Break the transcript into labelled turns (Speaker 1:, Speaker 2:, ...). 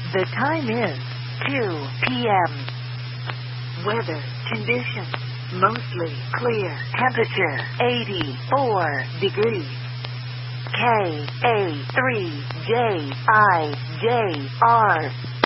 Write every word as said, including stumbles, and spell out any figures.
Speaker 1: The time is two p.m. Weather conditions mostly clear. Temperature eighty-four degrees. K A three J I J R